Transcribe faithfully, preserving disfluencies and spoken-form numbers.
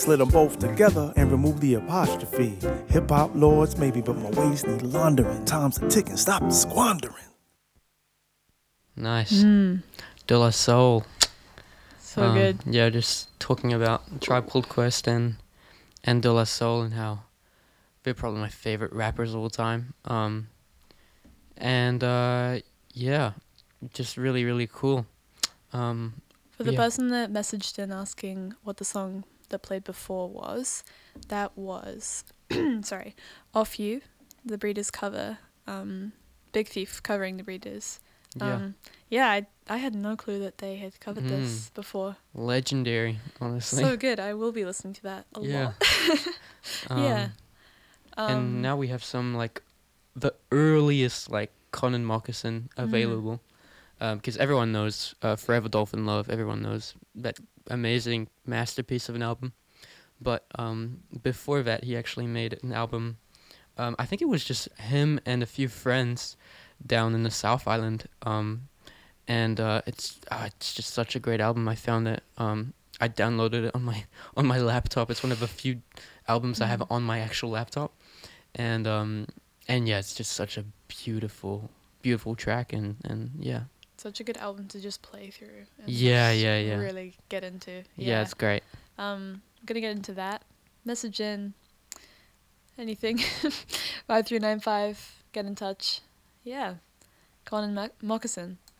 Slid them both together and remove the apostrophe. Hip hop lords maybe, but my ways need laundering. Time's a ticking, stop the squandering. Nice. Mm. De La Soul. So um, good. Yeah, just talking about Tribe Called Quest and, and De La Soul and how they're probably my favorite rappers of all time. Um, and uh, yeah, just really, really cool. Um, For the yeah. person that messaged in asking what the song that played before was, that was, sorry, Off You, the Breeders cover. Um, Big Thief covering the Breeders. Um, yeah, I, I had no clue that they had covered Mm. this before. Legendary, honestly. So good. I will be listening to that a yeah. lot. um, yeah. Um, and now we have some, like, the earliest, like, Conan Moccasin available. Because um, everyone knows uh, Forever Dolphin Love. Everyone knows that amazing masterpiece of an album. But um, before that, he actually made an album. Um, I think it was just him and a few friends down in the South Island. Um, and uh, it's uh, it's just such a great album. I found it. Um, I downloaded it on my on my laptop. It's one of the few albums mm. I have on my actual laptop. And um, and yeah, it's just such a beautiful, beautiful track. And, and yeah. Such a good album to just play through. And yeah, yeah, yeah. Really get into. Yeah, yeah it's great. Um, I'm gonna get into that. Message in. Anything. five three nine five. Get in touch. Yeah. Conan Mo- Moccasin.